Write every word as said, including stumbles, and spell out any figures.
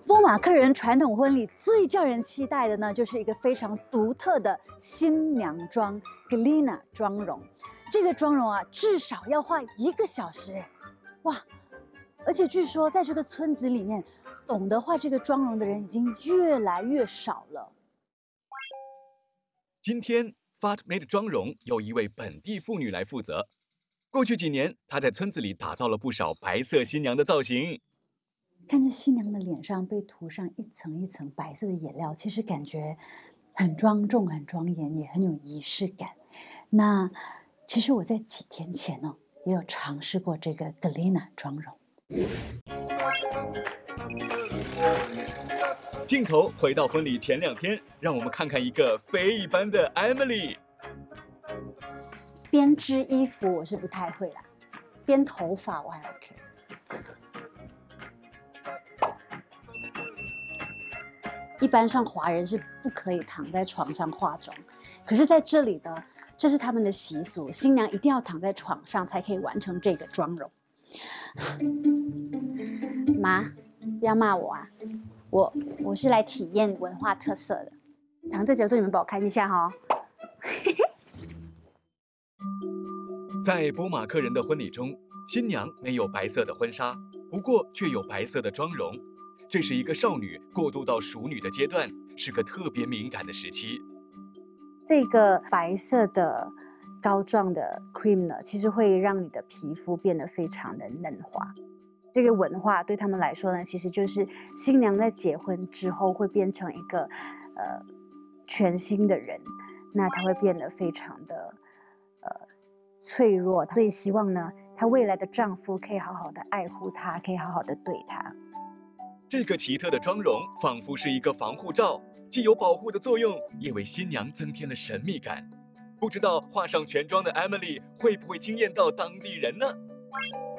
波马克人传统婚礼最叫人期待的呢，就是一个非常独特的新娘妆 Glina 妆容。这个妆容啊，至少要花一个小时，哇！而且据说在这个村子里面，懂得画这个妆容的人已经越来越少了。 今天 Fatmate 的妆容由一位本地妇女来负责。过去几年，她在村子里打造了不少白色新娘的造型。 看着新娘的脸上被涂上一层一层白色的颜料，其实感觉很庄重、很庄严，也很有仪式感。那其实我在几天前呢、哦，也有尝试过这个 Glina 妆容。 镜头回到婚礼前两天，让我们看看一个非一般的 Emily。 编织衣服我是不太会啦，编头发我还 OK。一般上华人是不可以躺在床上化妆，可是在这里呢，这是他们的习俗，新娘一定要躺在床上才可以完成这个妆容。妈，不要骂我啊，我我是来体验文化特色的。躺这角度你们帮我看一下哈、哦。 在波马克人的婚礼中，新娘没有白色的婚纱，不过却有白色的妆容。这是一个少女过渡到熟女的阶段，是个特别敏感的时期。 这个白色的膏状的 cream 呢，其实会让你的皮肤变得非常的嫩滑。这个文化对他们来说呢，其实就是新娘在结婚之后会变成一个呃全新的人，那她会变得非常的呃脆弱，所以希望呢，她未来的丈夫可以好好的爱护她，可以好好的对她。 这个奇特的妆容仿佛是一个防护罩，既有保护的作用，也为新娘增添了神秘感。不知道画上全妆的 Emily 会不会惊艳到当地人呢？